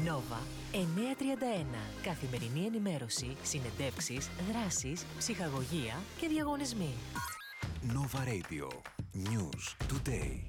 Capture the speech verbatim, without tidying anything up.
Nova εννιακόσια τριάντα ένα. Καθημερινή ενημέρωση, συνεντεύξεις, δράσεις, ψυχαγωγία και διαγωνισμοί. Nova Radio. News Today.